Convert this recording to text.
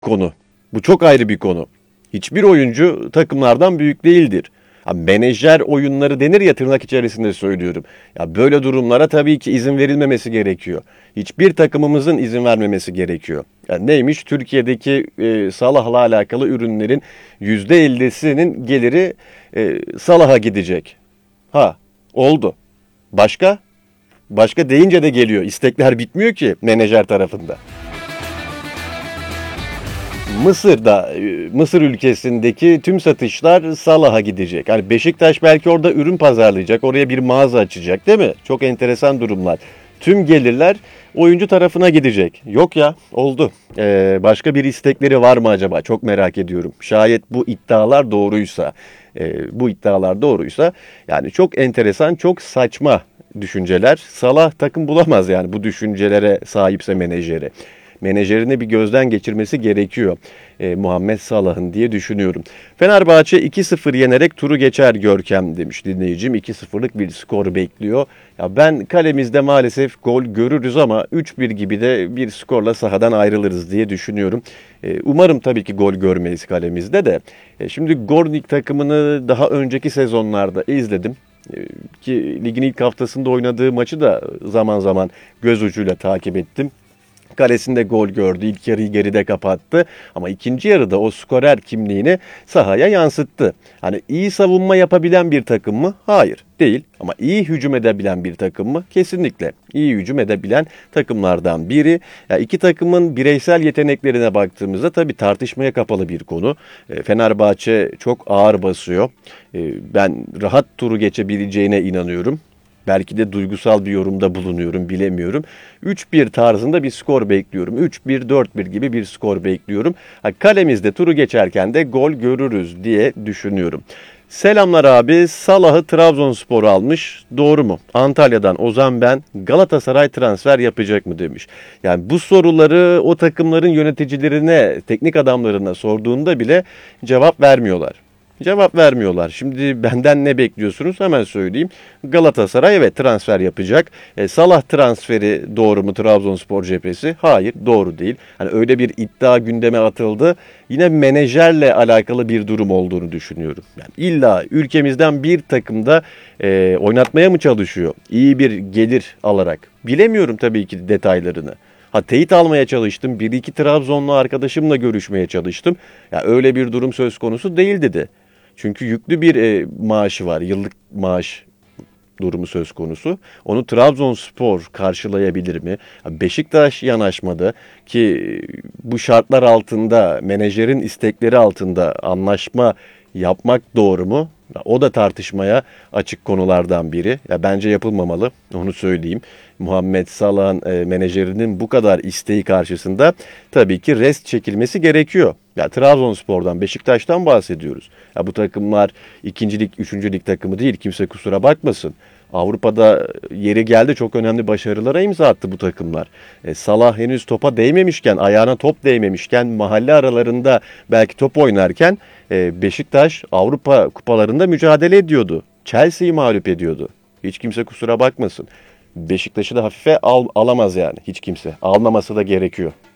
konu. Bu çok ayrı bir konu. Hiçbir oyuncu takımlardan büyük değildir. Ha, menajer oyunları denir ya, tırnak içerisinde söylüyorum. Ya böyle durumlara tabii ki izin verilmemesi gerekiyor. Hiçbir takımımızın izin vermemesi gerekiyor. Yani neymiş? Türkiye'deki Salah'la alakalı ürünlerin %50'sinin geliri Salah'a gidecek. Ha, oldu. Başka? Başka deyince de geliyor. İstekler bitmiyor ki menajer tarafında. Mısır ülkesindeki tüm satışlar Salah'a gidecek. Yani Beşiktaş belki orada ürün pazarlayacak, oraya bir mağaza açacak, değil mi? Çok enteresan durumlar. Tüm gelirler oyuncu tarafına gidecek. Yok ya, oldu. Başka bir istekleri var mı acaba? Çok merak ediyorum. Şayet bu iddialar doğruysa yani çok enteresan, çok saçma düşünceler. Salah takım bulamaz yani bu düşüncelere sahipse menajeri. Menajerine bir gözden geçirmesi gerekiyor Muhammed Salah'ın diye düşünüyorum. Fenerbahçe 2-0 yenerek turu geçer Görkem demiş dinleyicim. 2-0'lık bir skor bekliyor. Ya ben kalemizde maalesef gol görürüz ama 3-1 gibi de bir skorla sahadan ayrılırız diye düşünüyorum. Umarım tabii ki gol görmeyiz kalemizde de. Şimdi Gornik takımını daha önceki sezonlarda izledim. Ki ligin ilk haftasında oynadığı maçı da zaman zaman göz ucuyla takip ettim. Kalesinde gol gördü. İlk yarıyı geride kapattı. Ama ikinci yarıda o skorer kimliğini sahaya yansıttı. Hani iyi savunma yapabilen bir takım mı? Hayır, değil. Ama iyi hücum edebilen bir takım mı? Kesinlikle. İyi hücum edebilen takımlardan biri. Ya iki takımın bireysel yeteneklerine baktığımızda tabii tartışmaya kapalı bir konu. Fenerbahçe çok ağır basıyor. Ben rahat turu geçebileceğine inanıyorum. Belki de duygusal bir yorumda bulunuyorum, bilemiyorum. 3-1 tarzında bir skor bekliyorum. 3-1, 4-1 gibi bir skor bekliyorum. Kalemizde turu geçerken de gol görürüz diye düşünüyorum. Selamlar abi. Salah'ı Trabzonspor almış. Doğru mu? Antalya'dan Ozan ben. Galatasaray transfer yapacak mı demiş. Yani bu soruları o takımların yöneticilerine, teknik adamlarına sorduğunda bile cevap vermiyorlar. Cevap vermiyorlar. Şimdi benden ne bekliyorsunuz? Hemen söyleyeyim. Galatasaray evet transfer yapacak. Salah transferi doğru mu Trabzonspor cephesi? Hayır, doğru değil. Hani öyle bir iddia gündeme atıldı. Yine menajerle alakalı bir durum olduğunu düşünüyorum. Yani illa ülkemizden bir takımda oynatmaya mı çalışıyor? İyi bir gelir alarak. Bilemiyorum tabii ki detaylarını. Teyit almaya çalıştım. Bir iki Trabzonlu arkadaşımla görüşmeye çalıştım. Ya öyle bir durum söz konusu değil dedi. Çünkü yüklü bir maaşı var. Yıllık maaş durumu söz konusu. Onu Trabzonspor karşılayabilir mi? Beşiktaş yanaşmadı ki bu şartlar altında, menajerin istekleri altında anlaşma yapmak doğru mu? O da tartışmaya açık konulardan biri. Ya bence yapılmamalı, onu söyleyeyim. Muhammed Salah'ın menajerinin bu kadar isteği karşısında tabii ki rest çekilmesi gerekiyor. Ya Trabzonspor'dan, Beşiktaş'tan bahsediyoruz. Ya bu takımlar ikincilik, üçüncülük takımı değil. Kimse kusura bakmasın. Avrupa'da yeri geldi çok önemli başarılara imza attı bu takımlar. Salah henüz topa değmemişken, ayağına top değmemişken, mahalle aralarında belki top oynarken Beşiktaş Avrupa kupalarında mücadele ediyordu. Chelsea'yi mağlup ediyordu. Hiç kimse kusura bakmasın. Beşiktaş'ı da hafife alamaz yani hiç kimse. Almaması da gerekiyor.